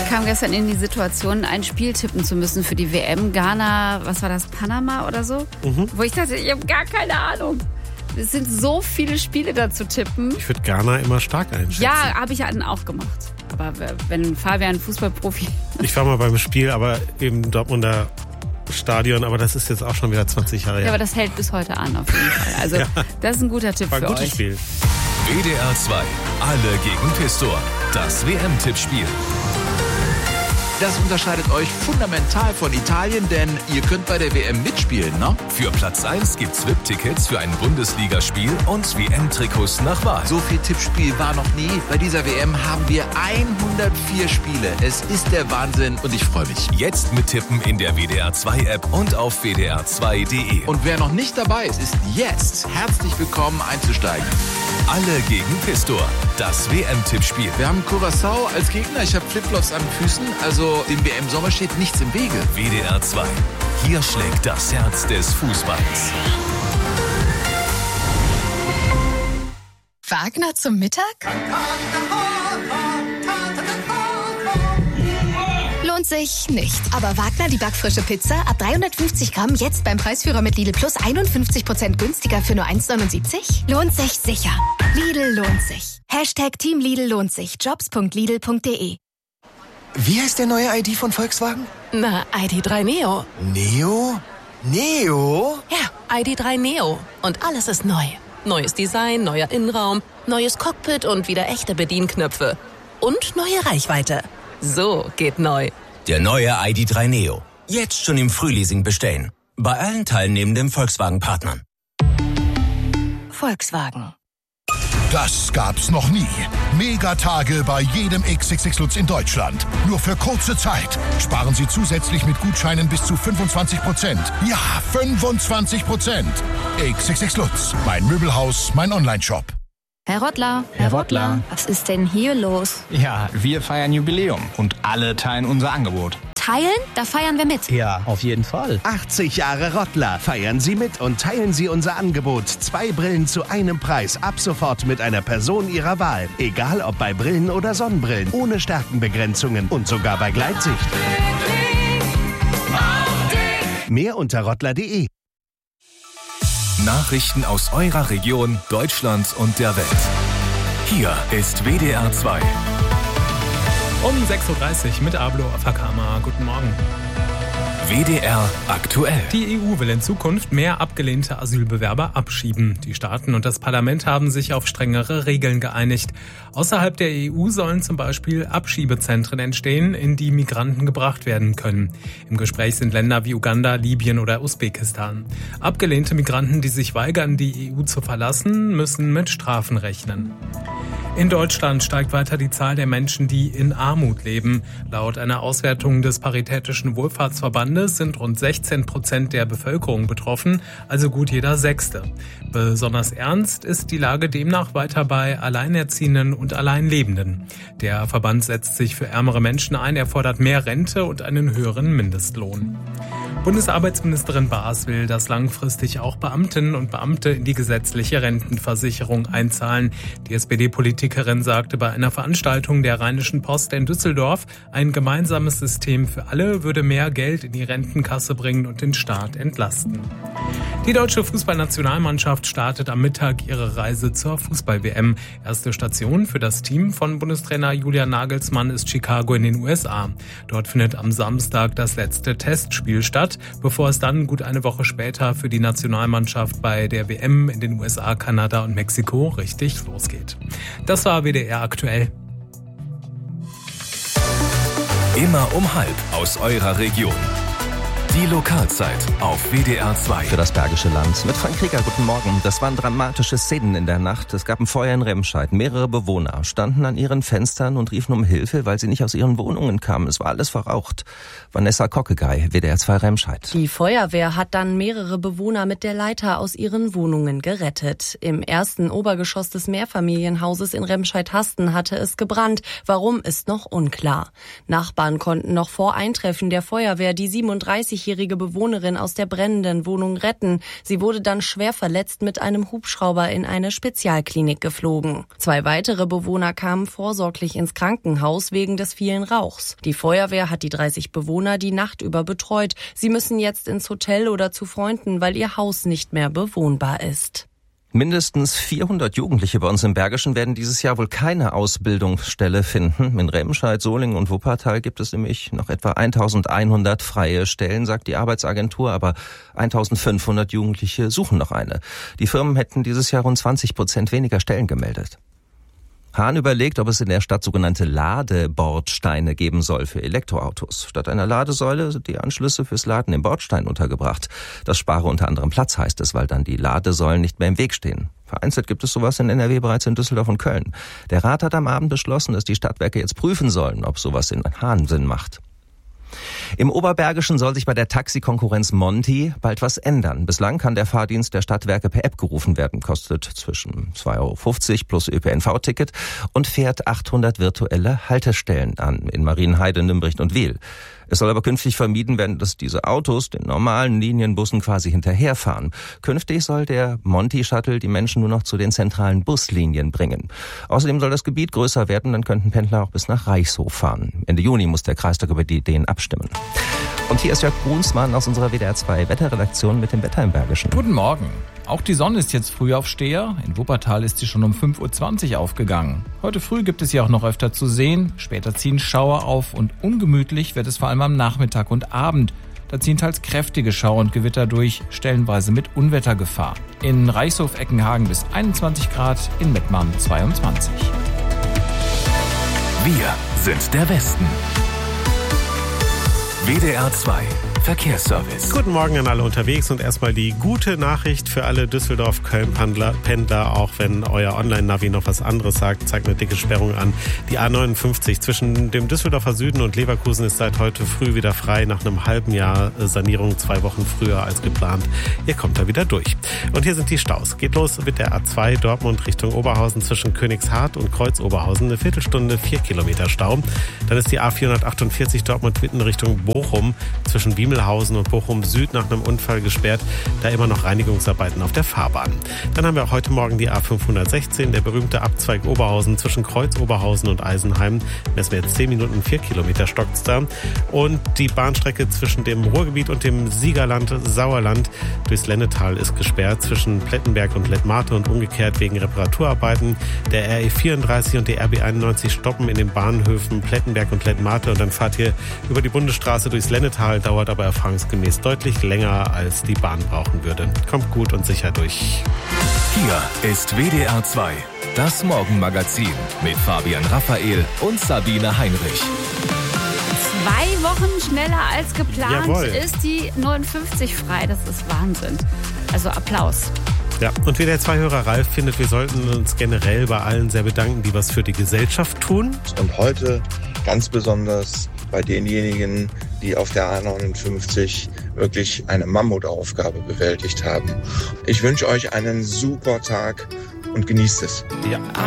kam gestern in die Situation, ein Spiel tippen zu müssen für die WM. Ghana, was war das, Panama oder so? Wo ich dachte, ich habe gar keine Ahnung. Es sind so viele Spiele da zu tippen. Ich würde Ghana immer stark einschätzen. Ja, habe ich ja dann auch gemacht. Aber wenn Fabian Fußballprofi... Ich war mal beim Spiel, aber im Dortmunder Stadion, aber das ist jetzt auch schon wieder 20 Jahre her. Ja, aber das hält bis heute an, auf jeden Fall. Also ja, das ist ein guter Tipp für euch. War ein gutes Spiel. WDR 2, alle gegen Pistor. Das WM-Tippspiel. Das unterscheidet euch fundamental von Italien, denn ihr könnt bei der WM mitspielen, ne? Für Platz 1 gibt's VIP-Tickets für ein Bundesligaspiel und WM-Trikots nach Wahl. So viel Tippspiel war noch nie. Bei dieser WM haben wir 104 Spiele. Es ist der Wahnsinn und ich freue mich. Jetzt mittippen in der WDR 2 App und auf wdr2.de. Und wer noch nicht dabei ist, ist jetzt herzlich willkommen einzusteigen. Alle gegen Pistor. Das WM-Tippspiel. Wir haben Curaçao als Gegner. Ich habe Flipflops an den Füßen. Also dem WM-Sommer steht nichts im Wege. WDR 2. Hier schlägt das Herz des Fußballs. Wagner zum Mittag? Lohnt sich nicht. Aber Wagner, die backfrische Pizza, ab 350 Gramm, jetzt beim Preisführer mit Lidl Plus 51% günstiger für nur 1,79? Lohnt sich sicher. Lidl lohnt sich. #Team Lidl lohnt sich. Jobs.lidl.de. Wie heißt der neue ID von Volkswagen? Na, ID.3 Neo. Neo? Neo? Ja, ID.3 Neo. Und alles ist neu. Neues Design, neuer Innenraum, neues Cockpit und wieder echte Bedienknöpfe. Und neue Reichweite. So geht neu. Der neue ID.3 Neo. Jetzt schon im Frühleasing bestellen. Bei allen teilnehmenden Volkswagen-Partnern. Volkswagen. Das gab's noch nie. Megatage bei jedem XXX Lutz in Deutschland. Nur für kurze Zeit. Sparen Sie zusätzlich mit Gutscheinen bis zu 25%. Ja, 25%. XXX Lutz. Mein Möbelhaus, mein Onlineshop. Herr Rottler. Herr Rottler. Was ist denn hier los? Ja, wir feiern Jubiläum und alle teilen unser Angebot. Teilen? Da feiern wir mit. Ja, auf jeden Fall. 80 Jahre Rottler. Feiern Sie mit und teilen Sie unser Angebot. 2 Brillen zu einem Preis. Ab sofort mit einer Person Ihrer Wahl. Egal ob bei Brillen oder Sonnenbrillen. Ohne Stärkenbegrenzungen und sogar bei Gleitsicht. Mehr unter rottler.de. Nachrichten aus eurer Region, Deutschland und der Welt. Hier ist WDR 2. Um 6.30 Uhr mit Ablo Afakama. Guten Morgen. WDR aktuell. Die EU will in Zukunft mehr abgelehnte Asylbewerber abschieben. Die Staaten und das Parlament haben sich auf strengere Regeln geeinigt. Außerhalb der EU sollen zum Beispiel Abschiebezentren entstehen, in die Migranten gebracht werden können. Im Gespräch sind Länder wie Uganda, Libyen oder Usbekistan. Abgelehnte Migranten, die sich weigern, die EU zu verlassen, müssen mit Strafen rechnen. In Deutschland steigt weiter die Zahl der Menschen, die in Armut leben. Laut einer Auswertung des Paritätischen Wohlfahrtsverbandes sind rund 16% der Bevölkerung betroffen, also gut jeder Sechste. Besonders ernst ist die Lage demnach weiter bei Alleinerziehenden und Alleinlebenden. Der Verband setzt sich für ärmere Menschen ein, er fordert mehr Rente und einen höheren Mindestlohn. Bundesarbeitsministerin Baas will, dass langfristig auch Beamtinnen und Beamte in die gesetzliche Rentenversicherung einzahlen. Die SPD-Politikerin sagte bei einer Veranstaltung der Rheinischen Post in Düsseldorf, ein gemeinsames System für alle würde mehr Geld in die Rentenkasse bringen und den Staat entlasten. Die deutsche Fußballnationalmannschaft startet am Mittag ihre Reise zur Fußball-WM. Erste Station für das Team von Bundestrainer Julian Nagelsmann ist Chicago in den USA. Dort findet am Samstag das letzte Testspiel statt, bevor es dann gut eine Woche später für die Nationalmannschaft bei der WM in den USA, Kanada und Mexiko richtig losgeht. Das war WDR aktuell. Immer um 12 aus eurer Region. Die Lokalzeit auf WDR 2. Für das Bergische Land. Mit Frank Krieger, guten Morgen. Das waren dramatische Szenen in der Nacht. Es gab ein Feuer in Remscheid. Mehrere Bewohner standen an ihren Fenstern und riefen um Hilfe, weil sie nicht aus ihren Wohnungen kamen. Es war alles verraucht. Vanessa Kockegei, WDR 2 Remscheid. Die Feuerwehr hat dann mehrere Bewohner mit der Leiter aus ihren Wohnungen gerettet. Im ersten Obergeschoss des Mehrfamilienhauses in Remscheid-Hasten hatte es gebrannt. Warum, ist noch unklar. Nachbarn konnten noch vor Eintreffen der Feuerwehr die 37 30-jährige Bewohnerin aus der brennenden Wohnung retten. Sie wurde dann schwer verletzt mit einem Hubschrauber in eine Spezialklinik geflogen. 2 weitere Bewohner kamen vorsorglich ins Krankenhaus wegen des vielen Rauchs. Die Feuerwehr hat die 30 Bewohner die Nacht über betreut. Sie müssen jetzt ins Hotel oder zu Freunden, weil ihr Haus nicht mehr bewohnbar ist. Mindestens 400 Jugendliche bei uns im Bergischen werden dieses Jahr wohl keine Ausbildungsstelle finden. In Remscheid, Solingen und Wuppertal gibt es nämlich noch etwa 1100 freie Stellen, sagt die Arbeitsagentur, aber 1500 Jugendliche suchen noch eine. Die Firmen hätten dieses Jahr rund 20% weniger Stellen gemeldet. Hahn überlegt, ob es in der Stadt sogenannte Ladebordsteine geben soll für Elektroautos. Statt einer Ladesäule sind die Anschlüsse fürs Laden im Bordstein untergebracht. Das spare unter anderem Platz, heißt es, weil dann die Ladesäulen nicht mehr im Weg stehen. Vereinzelt gibt es sowas in NRW bereits in Düsseldorf und Köln. Der Rat hat am Abend beschlossen, dass die Stadtwerke jetzt prüfen sollen, ob sowas in Hahn Sinn macht. Im Oberbergischen soll sich bei der Taxikonkurrenz Monti bald was ändern. Bislang kann der Fahrdienst der Stadtwerke per App gerufen werden, kostet zwischen 2,50 € plus ÖPNV-Ticket und fährt 800 virtuelle Haltestellen an in Marienheide, Nümbricht und Wiehl. Es soll aber künftig vermieden werden, dass diese Autos den normalen Linienbussen quasi hinterherfahren. Künftig soll der Monti-Shuttle die Menschen nur noch zu den zentralen Buslinien bringen. Außerdem soll das Gebiet größer werden, dann könnten Pendler auch bis nach Reichshof fahren. Ende Juni muss der Kreistag über die Ideen abstimmen. Und hier ist Jörg Brunsmann aus unserer WDR 2 Wetterredaktion mit dem Wetter im Bergischen. Guten Morgen. Auch die Sonne ist jetzt Frühaufsteher. In Wuppertal ist sie schon um 5:20 Uhr aufgegangen. Heute früh gibt es sie auch noch öfter zu sehen. Später ziehen Schauer auf und ungemütlich wird es vor allem am Nachmittag und Abend. Da ziehen teils kräftige Schauer und Gewitter durch, stellenweise mit Unwettergefahr. In Reichshof-Eckenhagen bis 21 Grad, in Mettmann 22. Wir sind der Westen. WDR 2 Verkehrsservice. Guten Morgen an alle unterwegs und erstmal die gute Nachricht für alle Düsseldorf-Köln-Pendler, auch wenn euer Online-Navi noch was anderes sagt, zeigt eine dicke Sperrung an. Die A59 zwischen dem Düsseldorfer Süden und Leverkusen ist seit heute früh wieder frei, nach einem halben Jahr Sanierung, 2 Wochen früher als geplant. Ihr kommt da wieder durch. Und hier sind die Staus. Geht los mit der A2 Dortmund Richtung Oberhausen zwischen Königshardt und Kreuz-Oberhausen. Eine Viertelstunde, 4 Kilometer Stau. Dann ist die A448 Dortmund-Witten Richtung Bochum zwischen Wiemelhausen und Bochum Süd nach einem Unfall gesperrt, da immer noch Reinigungsarbeiten auf der Fahrbahn. Dann haben wir auch heute Morgen die A516, der berühmte Abzweig Oberhausen zwischen Kreuz-Oberhausen und Eisenheim. Messen wir jetzt 10 Minuten, 4 Kilometer stockt's da. Und die Bahnstrecke zwischen dem Ruhrgebiet und dem Siegerland, Sauerland durchs Lennetal ist gesperrt, zwischen Plettenberg und Lettmate und umgekehrt wegen Reparaturarbeiten. Der RE34 und die RB91 stoppen in den Bahnhöfen Plettenberg und Lettmate und dann fahrt ihr über die Bundesstraße durchs Lennetal, dauert aber erfahrungsgemäß deutlich länger, als die Bahn brauchen würde. Kommt gut und sicher durch. Hier ist WDR 2, das Morgenmagazin mit Fabian Raphael und Sabine Heinrich. 2 Wochen schneller als geplant. Jawohl. Ist die 59 frei. Das ist Wahnsinn. Also Applaus. Ja, und WDR 2-Hörer Ralf findet, wir sollten uns generell bei allen sehr bedanken, die was für die Gesellschaft tun. Und heute ganz besonders bei denjenigen, die auf der A59 wirklich eine Mammutaufgabe bewältigt haben. Ich wünsche euch einen super Tag und genießt es. Ja.